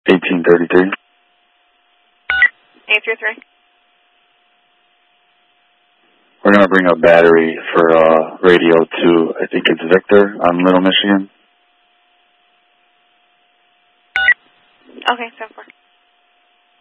1833. 833. We're going to bring a battery for radio to, I think it's Victor on Little Michigan. Okay, 10-4.